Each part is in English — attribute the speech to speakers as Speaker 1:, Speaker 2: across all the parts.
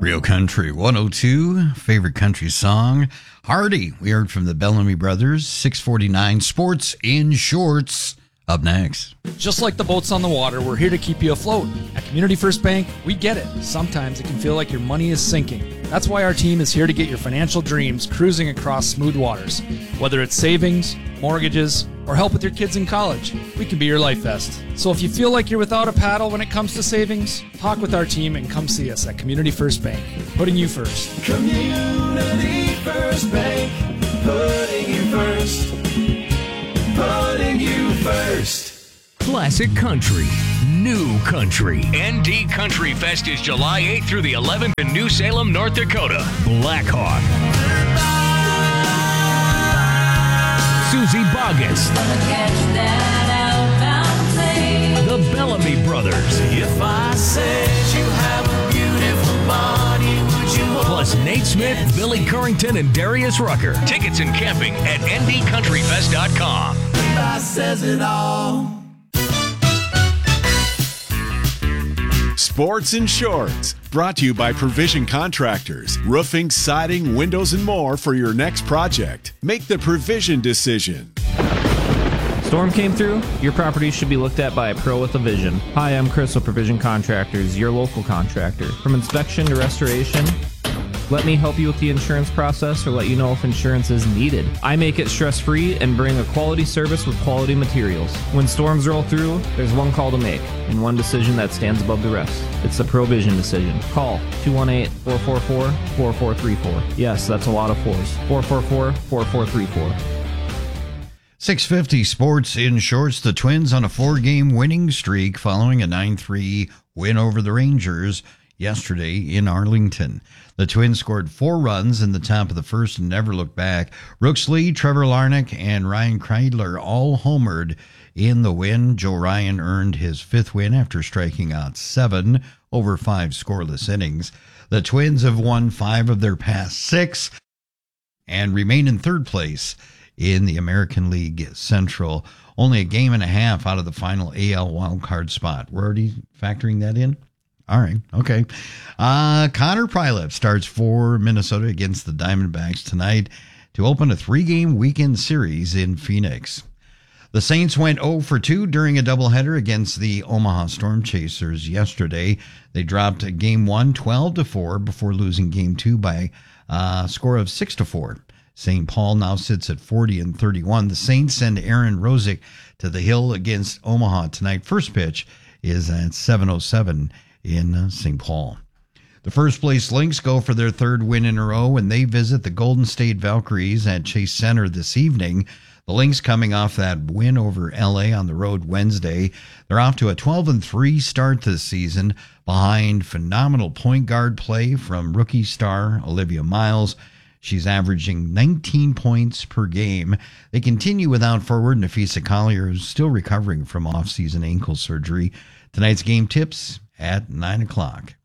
Speaker 1: Real Country 102, favorite country song. Hardy, we heard from the Bellamy Brothers. 649 Sports in Shorts. Up next.
Speaker 2: Just like the boats on the water, we're here to keep you afloat. At Community First Bank, we get it. Sometimes it can feel like your money is sinking. That's why our team is here to get your financial dreams cruising across smooth waters. Whether it's savings, mortgages, or help with your kids in college, we can be your life vest. So if you feel like you're without a paddle when it comes to savings, talk with our team and come see us at Community First Bank, putting you first.
Speaker 3: Community First Bank, putting you first. Putting you first.
Speaker 4: Classic country, new country. ND Country Fest is July 8th through the 11th in New Salem, North Dakota. Blackhawk. Susie Boggess. The Bellamy Brothers.
Speaker 3: If I said you have a beautiful body, would you?
Speaker 4: Plus Nate Smith, Billy Currington, and Darius Rucker. Tickets and camping at ndcountryfest.com.
Speaker 3: Levi says it all.
Speaker 5: Sports in Shorts, brought to you by Provision Contractors. Roofing, siding, windows, and more for your next project. Make the Provision decision.
Speaker 6: Storm came through? Your property should be looked at by a pro with a vision. Hi, I'm Chris with Provision Contractors, your local contractor. From inspection to restoration, let me help you with the insurance process or let you know if insurance is needed. I make it stress-free and bring a quality service with quality materials. When storms roll through, there's one call to make and one decision that stands above the rest. It's the Provision decision. Call 218-444-4434. Yes, that's a lot of fours. 444-4434.
Speaker 1: 650 Sports in Shorts. The Twins on a 4-game winning streak following a 9-3 win over the Rangers yesterday in Arlington. The Twins scored 4 runs in the top of the first and never looked back. Brooks Lee, Trevor Larnach, and Ryan Kreidler all homered in the win. Joe Ryan earned his 5th win after striking out 7 over 5 scoreless innings. The Twins have won 5 of their past 6 and remain in 3rd place in the American League Central. Only a game and a half out of the final AL wildcard spot. We're already factoring that in? All right, okay. Connor Prilep starts for Minnesota against the Diamondbacks tonight to open a 3-game weekend series in Phoenix. The Saints went 0 for 2 during a doubleheader against the Omaha Storm Chasers yesterday. They dropped Game 1 12-4 before losing Game 2 by a score of 6-4. St. Paul now sits at 40-31. The Saints send Aaron Rosick to the hill against Omaha tonight. First pitch is at 7:07 in St. Paul. The first place Lynx go for their 3rd win in a row when they visit the Golden State Valkyries at Chase Center this evening. The Lynx coming off that win over LA on the road Wednesday. They're off to a 12-3 start this season behind phenomenal point guard play from rookie star Olivia Miles. She's averaging 19 points per game. They continue without forward Nafisa Collier, who's still recovering from off-season ankle surgery. Tonight's game tips at 9 o'clock.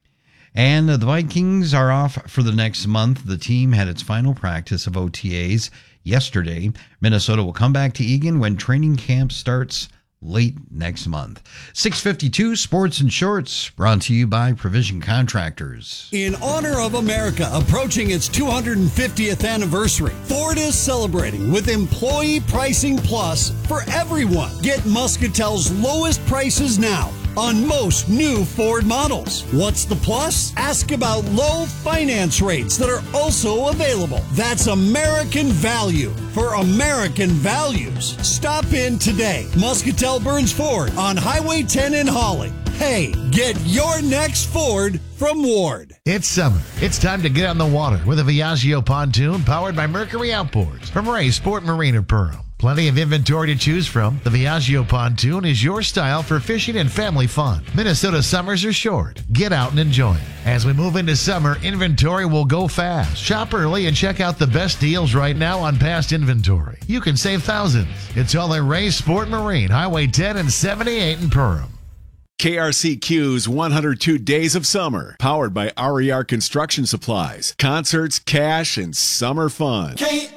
Speaker 1: And the Vikings are off for the next month. The team had its final practice of OTAs yesterday. Minnesota will come back to Eagan when training camp starts late next month. 652 Sports and Shorts, brought to you by Provision Contractors.
Speaker 7: In honor of America approaching its 250th anniversary, Ford is celebrating with Employee Pricing Plus for everyone. Get Muscatel's lowest prices now on most new Ford models. What's the plus? Ask about low finance rates that are also available. That's American value for American values. Stop in today. Muscatel Burns Ford on Highway 10 in Holly. Hey, get your next Ford from Ward.
Speaker 8: It's summer. It's time to get on the water with a Viaggio pontoon powered by Mercury Outboards from Ray Sport Marine in Perham. Plenty of inventory to choose from. The Viaggio pontoon is your style for fishing and family fun. Minnesota summers are short. Get out and enjoy it. As we move into summer, inventory will go fast. Shop early and check out the best deals right now on past inventory. You can save thousands. It's all at Ray Sport Marine, Highway 10 and 78 in Perham.
Speaker 5: KRCQ's 102 Days of Summer, powered by RER Construction Supplies. Concerts, cash, and summer fun.